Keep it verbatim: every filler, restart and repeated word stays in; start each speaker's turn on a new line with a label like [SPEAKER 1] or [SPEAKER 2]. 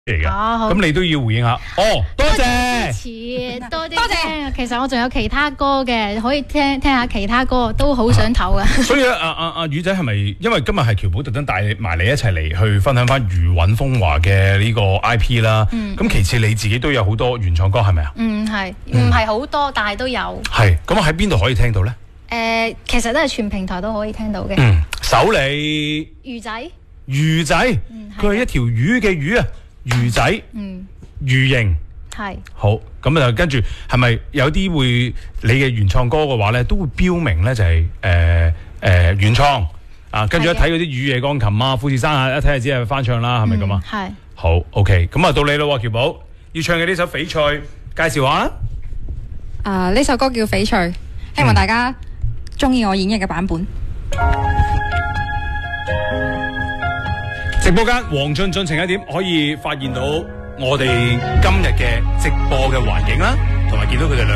[SPEAKER 1] 嚟
[SPEAKER 2] 哦
[SPEAKER 1] 嘅，咁你都要回應下。哦，多謝，
[SPEAKER 2] 支持多啲多謝。其實我仲有其他歌嘅，可以聽聽下其他歌，都好想唞噶。
[SPEAKER 1] 所以咧，阿阿阿魚仔係咪因為今日係喬寶特登帶埋你一齊嚟去分享翻餘韻風華嘅呢個 I P 啦？
[SPEAKER 2] 嗯。
[SPEAKER 1] 咁其次你自己都有好多原創歌係咪啊？
[SPEAKER 2] 嗯，係，唔係好多，但係都有。
[SPEAKER 1] 係，咁喺邊度可以聽到咧？
[SPEAKER 2] 誒，其實都係全平台都可以聽到嘅。
[SPEAKER 1] 嗯，手你
[SPEAKER 2] 魚仔。
[SPEAKER 1] 魚仔，佢係一條魚嘅魚啊，魚仔，
[SPEAKER 2] 嗯，
[SPEAKER 1] 魚形。
[SPEAKER 2] 係。
[SPEAKER 1] 好，咁就跟住係咪有啲會你嘅原創歌嘅話咧，都會標明咧就係誒誒原創啊，跟住一睇嗰啲雨夜鋼琴啊、富士山啊，一睇就知係翻唱啦，係咪咁啊？
[SPEAKER 2] 係。
[SPEAKER 1] 好 ，OK， 咁啊到你咯，喬寶要唱嘅呢首翡翠，介紹下啦。
[SPEAKER 3] 啊，呢首歌叫翡翠，希望大家中意我演繹嘅版本。
[SPEAKER 1] 直播間黃俊進晴一點可以發現到我哋今日嘅直播嘅環境啦，同埋見到佢哋兩